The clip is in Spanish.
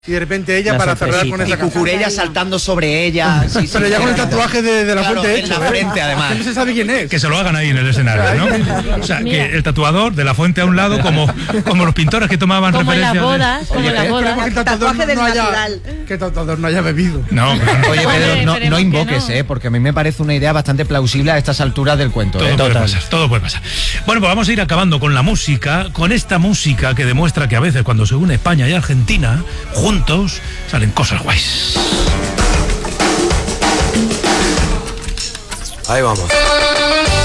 Y de repente ella, para cerrar con esa Y Cucurella saltando sobre ella. Sí, pero ya con el tatuaje de la fuente en hecho. la frente, además. No se sabe quién es. Que se lo hagan ahí en el escenario, ¿no? O sea, Mira. que el tatuador de la fuente a un lado, como los pintores que tomaban Como en las referencia. bodas, como en las Espero bodas. que el tatuador Tatuaje del haya, natural. que el tatuador no haya bebido. No, pero no. Oye, Hombre, Pedro, no esperemos que invoques, no. porque a mí me parece una idea bastante plausible a estas alturas del cuento. Todo puede pasar, todo puede pasar. Bueno, pues vamos a ir acabando con la música, con esta música que demuestra que a veces cuando se une España y Argentina, juntos, salen cosas guays. Ahí vamos.